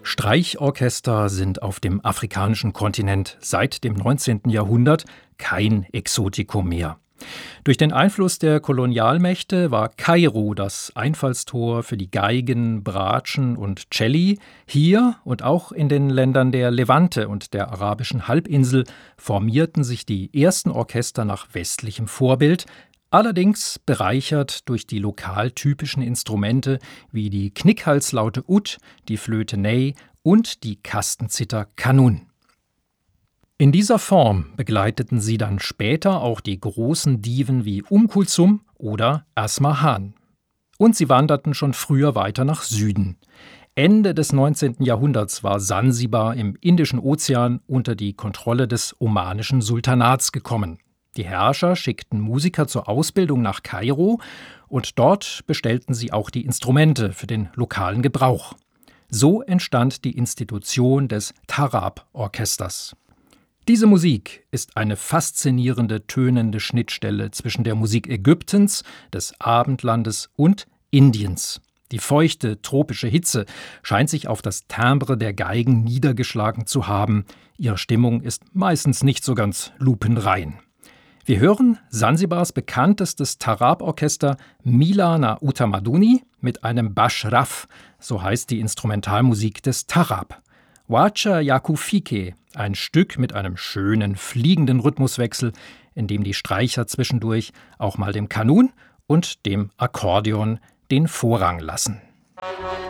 Streichorchester sind auf dem afrikanischen Kontinent seit dem 19. Jahrhundert kein Exotikum mehr. Durch den Einfluss der Kolonialmächte war Kairo das Einfallstor für die Geigen, Bratschen und Celli. Hier und auch in den Ländern der Levante und der arabischen Halbinsel formierten sich die ersten Orchester nach westlichem Vorbild, allerdings bereichert durch die lokal typischen Instrumente wie die Knickhalslaute Ud, die Flöte Ney und die Kastenzither Kanun. In dieser Form begleiteten sie dann später auch die großen Diven wie Kulthum oder Asmahan. Und sie wanderten schon früher weiter nach Süden. Ende des 19. Jahrhunderts war Sansibar im Indischen Ozean unter die Kontrolle des omanischen Sultanats gekommen. Die Herrscher schickten Musiker zur Ausbildung nach Kairo und dort bestellten sie auch die Instrumente für den lokalen Gebrauch. So entstand die Institution des Tarab-Orchesters. Diese Musik ist eine faszinierende, tönende Schnittstelle zwischen der Musik Ägyptens, des Abendlandes und Indiens. Die feuchte, tropische Hitze scheint sich auf das Timbre der Geigen niedergeschlagen zu haben. Ihre Stimmung ist meistens nicht so ganz lupenrein. Wir hören Sansibars bekanntestes Tarab-Orchester Mila na Utamaduni mit einem Bashraf, so heißt die Instrumentalmusik des Tarab. Wacha Yakufike, ein Stück mit einem schönen, fliegenden Rhythmuswechsel, in dem die Streicher zwischendurch auch mal dem Kanun und dem Akkordeon den Vorrang lassen.